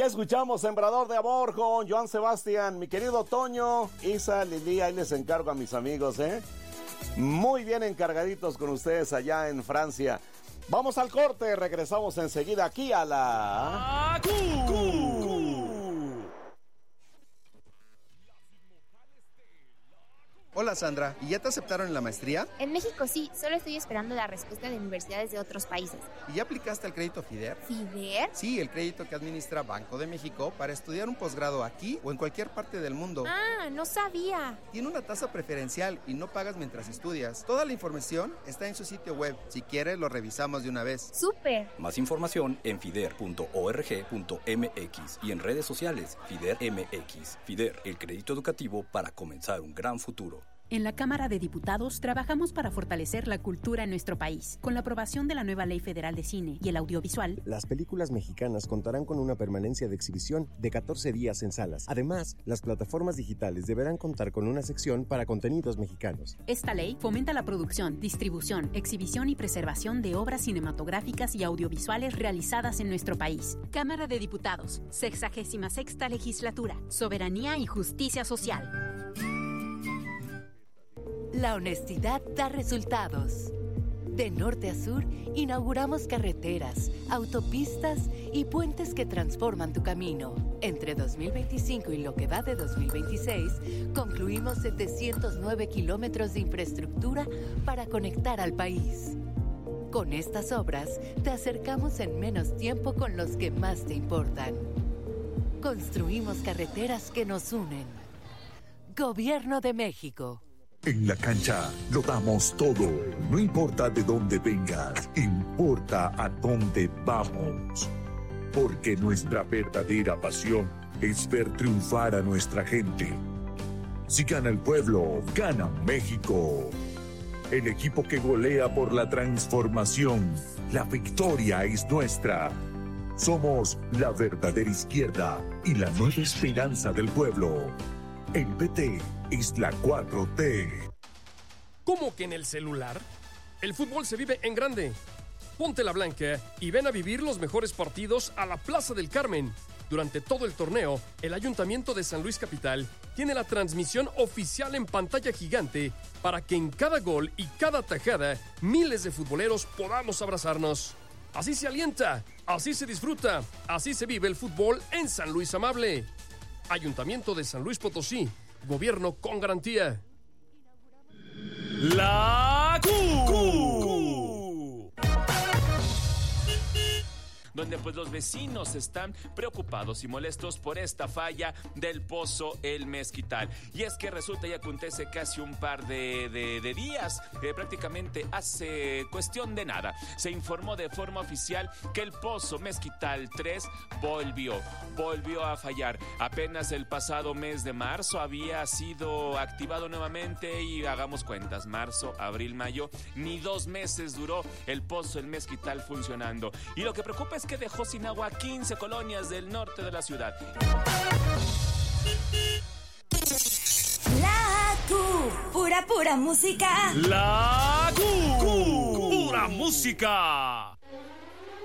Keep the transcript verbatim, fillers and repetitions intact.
Ya escuchamos Sembrador de Amor con Joan Sebastián. Mi querido Toño, Isa, Lili, ahí les encargo a mis amigos, ¿eh? Muy bien encargaditos con ustedes allá en Francia. Vamos al corte, regresamos enseguida aquí a la... Hola Sandra, ¿y ya te aceptaron en la maestría? En México sí, solo estoy esperando la respuesta de universidades de otros países. ¿Y ya aplicaste al crédito FIDER? ¿FIDER? Sí, el crédito que administra Banco de México para estudiar un posgrado aquí o en cualquier parte del mundo. Ah, no sabía. Tiene una tasa preferencial y no pagas mientras estudias. Toda la información está en su sitio web. Si quieres, lo revisamos de una vez. ¡Súper! Más información en fider punto org punto m x y en redes sociales FIDER M X. FIDER, el crédito educativo para comenzar un gran futuro. En la Cámara de Diputados trabajamos para fortalecer la cultura en nuestro país. Con la aprobación de la nueva Ley Federal de Cine y el Audiovisual, las películas mexicanas contarán con una permanencia de exhibición de catorce días en salas. Además, las plataformas digitales deberán contar con una sección para contenidos mexicanos. Esta ley fomenta la producción, distribución, exhibición y preservación de obras cinematográficas y audiovisuales realizadas en nuestro país. Cámara de Diputados, sexagésima sexta legislatura, soberanía y justicia social. La honestidad da resultados. De norte a sur, inauguramos carreteras, autopistas y puentes que transforman tu camino. Entre dos mil veinticinco y lo que va de dos mil veintiséis, concluimos setecientos nueve kilómetros de infraestructura para conectar al país. Con estas obras, te acercamos en menos tiempo con los que más te importan. Construimos carreteras que nos unen. Gobierno de México. En la cancha lo damos todo, no importa de dónde vengas, importa a dónde vamos. Porque nuestra verdadera pasión es ver triunfar a nuestra gente. Si gana el pueblo, gana México. El equipo que golea por la transformación, la victoria es nuestra. Somos la verdadera izquierda y la nueva esperanza del pueblo. El P T es la cuatro T. ¿Cómo que en el celular? El fútbol se vive en grande. Ponte la blanca y ven a vivir los mejores partidos a la Plaza del Carmen. Durante todo el torneo, el Ayuntamiento de San Luis Capital tiene la transmisión oficial en pantalla gigante para que en cada gol y cada tajada miles de futboleros podamos abrazarnos. Así se alienta, así se disfruta, así se vive el fútbol en San Luis Amable. Ayuntamiento de San Luis Potosí, gobierno con garantía. La Q. Donde pues los vecinos están preocupados y molestos por esta falla del pozo El Mezquital. Y es que resulta y acontece que hace un par de, de, de días, eh, prácticamente hace cuestión de nada, se informó de forma oficial que el pozo Mezquital tres volvió, volvió a fallar. Apenas el pasado mes de marzo había sido activado nuevamente y hagamos cuentas, marzo, abril, mayo, ni dos meses duró el pozo El Mezquital funcionando. Y lo que preocupa es que dejó sin agua quince colonias del norte de la ciudad. La Q, pura, pura música. La Q, pura música.